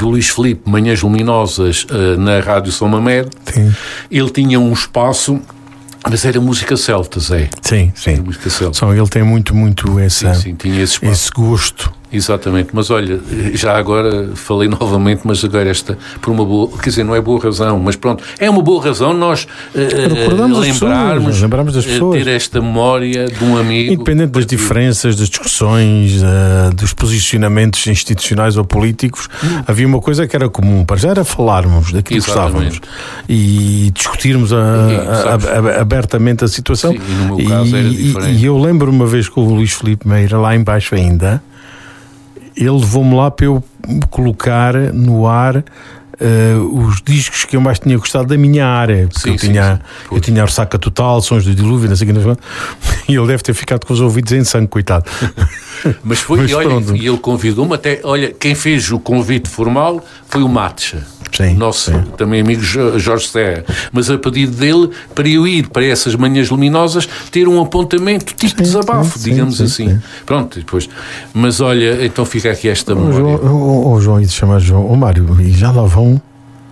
do Luís Filipe, Manhãs Luminosas, na Rádio São Mamede. Sim. Ele tinha um espaço, mas era música celta, Zé. Sim. Era música celta. Só ele tem muito Sim, tinha esse gosto. Exatamente, mas olha, já agora falei novamente, mas agora esta, por uma boa, quer dizer, não é boa razão, mas pronto, é uma boa razão nós lembrarmos das pessoas, ter esta memória de um amigo. Independente das diferenças, das discussões, dos posicionamentos institucionais ou políticos, havia uma coisa que era comum, para já era falarmos daquilo que gostávamos e discutirmos abertamente a situação. Sim, e no meu caso era diferente. E eu lembro uma vez com o Luís Filipe Meira, lá em baixo ainda, ele levou-me lá para eu colocar no ar os discos que eu mais tinha gostado da minha área, porque eu tinha a Ressaca Total, Sons do Dilúvio, não sei o que, e ele deve ter ficado com os ouvidos em sangue, coitado. Mas foi, e ele convidou-me até, olha, quem fez o convite formal foi o Matcha. Sim, nosso também amigo Jorge Serra, mas a pedido dele para eu ir para essas Manhãs Luminosas ter um apontamento tipo desabafo, digamos assim. Pronto, depois. Mas olha, então fica aqui esta memória. João, e te chamas João, Mário, e já lá vão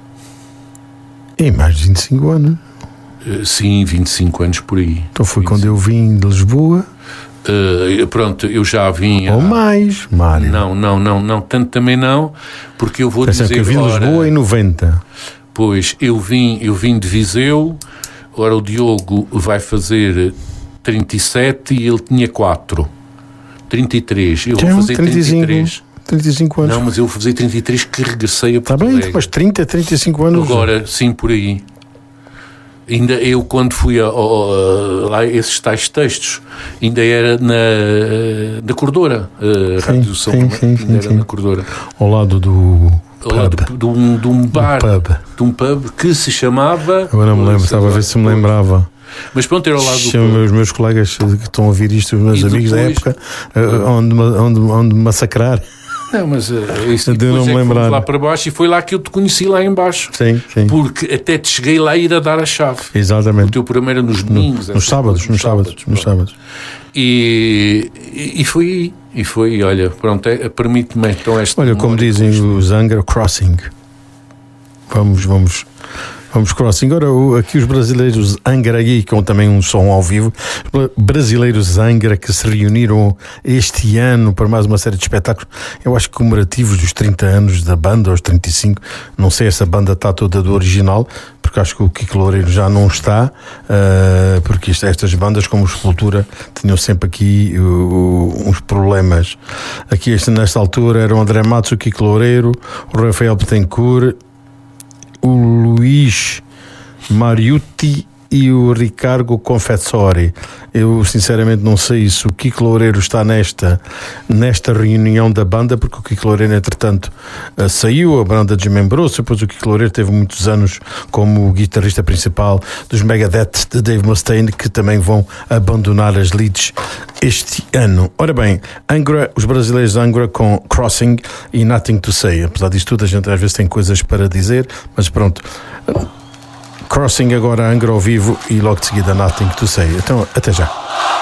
mais de 25 anos. Sim, 25 anos por aí. Então foi 25. Quando eu vim de Lisboa. Pronto, eu já vim. Ou mais, Mário. Não, tanto também não, porque eu vou dizer que eu vim de Lisboa em 90. Pois, eu vim de Viseu. Ora, o Diogo vai fazer 37 e ele tinha 33. Eu vou fazer 35 anos. Não, mas eu vou fazer 33 que regressei a Porto Alegre. Está bem, mas 35 anos. Agora, sim, por aí. Ainda eu, quando fui lá, esses tais textos, ainda era na Cordora. Rádio São ainda era na Cordora. Ao lado do... Ao lado de um bar. De um pub que se chamava... Agora não me lembro, estava a ver se me lembrava. Mas pronto, era ao lado do pub. Os meus colegas que estão a ouvir isto, os meus amigos da época, onde massacrar. Não, mas isso depois é que fomos lá para baixo e foi lá que eu te conheci lá em baixo. Sim. Porque até te cheguei lá a ir a dar a chave. Exatamente. O teu programa era nos domingos. Nos sábados. E foi aí. E foi, olha, pronto, permite-me então esta... Olha, como dizem os Angra, crossing. Vamos crossing. Agora, aqui os brasileiros Angra, aqui com também um som ao vivo, brasileiros Angra que se reuniram este ano para mais uma série de espetáculos, eu acho que comemorativos dos 30 anos da banda, aos 35, não sei se a banda está toda do original, porque acho que o Kiko Loureiro já não está, porque estas bandas como Sepultura tinham sempre aqui uns problemas. Aqui nesta altura eram o André Matos, o Kiko Loureiro, o Rafael Betancourt, o Luís Mariucci e o Ricardo Confessori. Eu sinceramente não sei se o Kiko Loureiro está nesta reunião da banda, porque o Kiko Loureiro entretanto saiu, a banda desmembrou-se, depois o Kiko Loureiro teve muitos anos como guitarrista principal dos Megadeth de Dave Mustaine, que também vão abandonar as leads este ano. Ora bem, Angra, os brasileiros Angra com Crossing e Nothing to Say. Apesar disto tudo, a gente às vezes tem coisas para dizer, mas pronto. Crossing agora, Angra ao vivo e logo de seguida Nothing to Say. Então, até já.